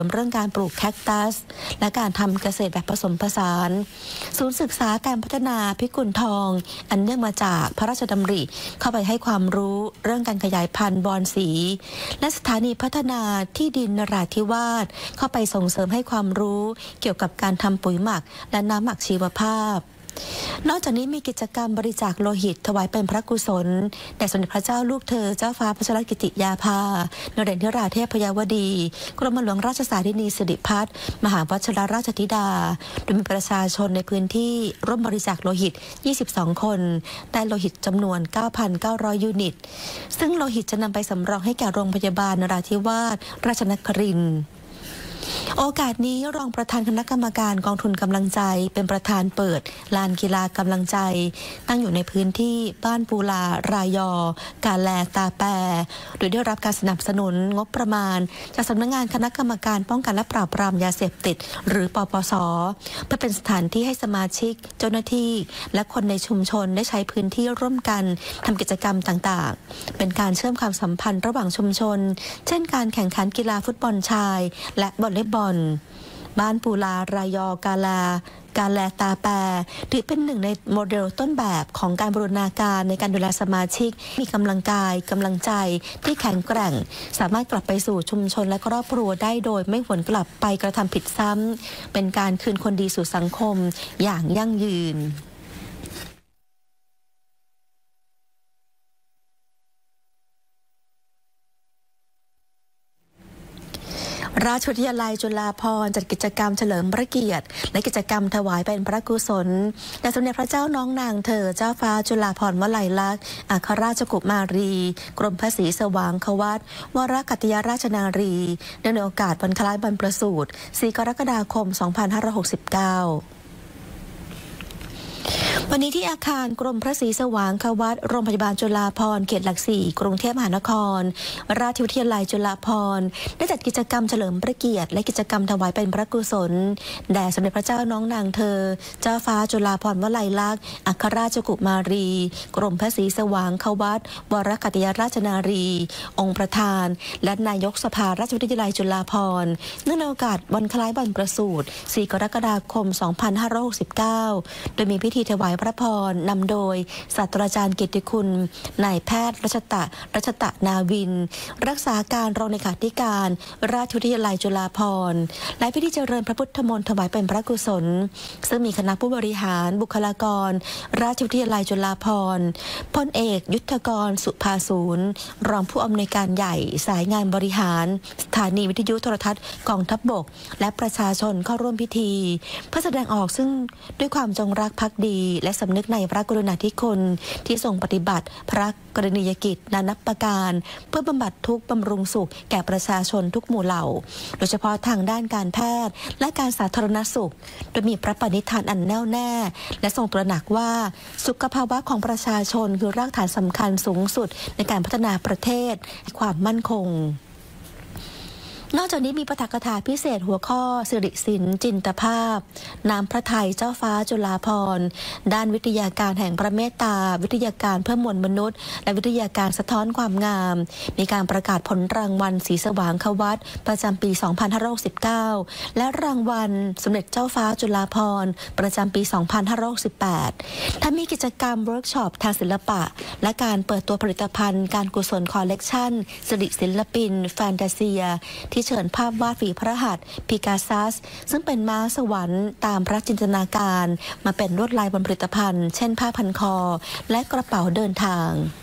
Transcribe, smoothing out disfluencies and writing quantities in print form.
เรื่องการปลูกแคคตัสและการทำเกษตรแบบผสมผสานศูนย์ศึกษาการพัฒนาพิกุลทองอันเนื่องมาจากพระราชดำริเข้าไปให้ความรู้เรื่องการขยายพันธุ์บอนสีและสถานีพัฒนาที่ดินนราธิวาสเข้าไปส่งเสริมให้ความรู้เกี่ยวกับการทำปุ๋ยหมักและน้ำหมักชีวภาพนอกจากนี้มีกิจกรรมบริจาคโลหิตถวายเป็นพระกุศลแด่สมเด็จพระเจ้าลูกเธอเจ้าฟ้าพัชรกิติยาภานเรศธิราเทพยาวดีกรมหลวงราชสารินีสิริพัฒน์มหาวชิรราชธิดาโดยมีประชาชนในพื้นที่ร่วมบริจาคโลหิต22คนได้โลหิตจำนวน 9,900 ยูนิตซึ่งโลหิตจะนำไปสำรองให้แก่โรงพยาบาลนราธิวาสราชนครินทร์โอกาสนี้รองประธานคณะกรรมการกองทุนกำลังใจเป็นประธานเปิดลานกีฬากำลังใจตั้งอยู่ในพื้นที่บ้านปูลารายอกาแลตาแปโดยได้รับการสนับสนุนงบประมาณจากสำนักงานคณะกรรมการป้องกันและปราบปรามยาเสพติดหรือปปส.เพื่อเป็นสถานที่ให้สมาชิกเจ้าหน้าที่และคนในชุมชนได้ใช้พื้นที่ร่วมกันทำกิจกรรมต่างๆเป็นการเชื่อมความสัมพันธ์ระหว่างชุมชนเช่นการแข่งขันกีฬาฟุตบอลชายและวอลเลย์บอลบ้านปูลารายอกาแลตาแปถือเป็นหนึ่งในโมเดลต้นแบบของการบูรณาการในการดูแลสมาชิกมีกำลังกายกำลังใจที่แข็งแกร่งสามารถกลับไปสู่ชุมชนและครอบครัวได้โดยไม่หวนกลับไปกระทำผิดซ้ำเป็นการคืนคนดีสู่สังคมอย่างยั่งยืนราชวิทยาลัยจุฬาภรณ์จัดกิจกรรมเฉลิมพระเกียรติและกิจกรรมถวายเป็นพระกุศลแด่สมเด็จพระเจ้าน้องนางเธอเจ้าฟ้าจุฬาภรณ์วลัยลักษณ์อัครราชกุมารีกรมพระศรีสว่างควัตรวรกัตยราชนารีเนื่องในโอกาสวันคล้ายบรรพสูตร4 กรกฎาคม 2569วันนี้ที่อาคารกรมพระศรีสว่างควัตรโรงพยาบาลจุฬาภรณ์เขตหลัก 4กรุงเทพมหานครราชวิทยาลัยจุฬาภรณ์ได้จัดกิจกรรมเฉลิมพระเกียรติและกิจกรรมถวายเป็นพระกุศลแด่สมเด็จพระเจ้าน้องนางเธอเจ้าฟ้าจุฬาภรณ์วลัยลักษณ์อัครราชกุมารีกรมพระศรีสว่างควัตรวรกัตยราชนารีองค์ประธานและนายกสภาราชวิทยาลัยจุฬาภรณ์เนื่องในโอกาสวันคล้ายบรรพสูตร4 กรกฎาคม 2569โดยมีพิธีถวายพระพรนำโดยศาสตราจารย์เกียรติคุณนายแพทย์รัชตะนาวินรักษาการรองเลขาธิการราชวิทยาลัยจุฬาภรณ์และพิธีเจริญพระพุทธมนต์ถวายเป็นพระกุศลซึ่งมีคณะผู้บริหารบุคลากรราชวิทยาลัยจุฬาภรณ์พลเอกยุทธกรสุภาศูนย์รองผู้อำนวยการใหญ่สายงานบริหารสถานีวิทยุโทรทัศน์กองทัพบกและประชาชนเข้าร่วมพิธีเพื่อแสดงออกซึ่งด้วยความจงรักภักดีและสำนึกในพระกรุณาธิคุณที่ทรงปฏิบัติพระกรณียกิจนานับประการเพื่อบำบัดทุกข์บำรุงสุขแก่ประชาชนทุกหมู่เหล่าโดยเฉพาะทางด้านการแพทย์และการสาธารณสุขโดยมีพระปณิธานอันแน่วแน่และทรงตระหนักว่าสุขภาวะของประชาชนคือรากฐานสำคัญสูงสุดในการพัฒนาประเทศและความมั่นคงนอกจากนี้มีปาฐกถาพิเศษหัวข้อสิริศิลป์จินตภาพน้ำพระทัยเจ้าฟ้าจุฬาภรณ์ด้านวิทยาการแห่งพระเมตตาวิทยาการเพื่อมวลมนุษย์และวิทยาการสะท้อนความงามมีการประกาศผลรางวัลศรีสว่างควัตรประจำปี 2569และรางวัลสมเด็จเจ้าฟ้าจุฬาภรณ์ประจำปี 2568ถ้ามีกิจกรรมเวิร์กช็อปทางศิลปะและการเปิดตัวผลิตภัณฑ์การกุศลคอลเลกชันสิริศิลปินแฟนตาเซียที่เชิญภาพวาดฝีพระหัตถ์ปิกาซัสซึ่งเป็นม้าสวรรค์ตามพระจินตนาการมาเป็นลวดลายบนผลิตภัณฑ์เช่นผ้าพันคอและกระเป๋าเดินทาง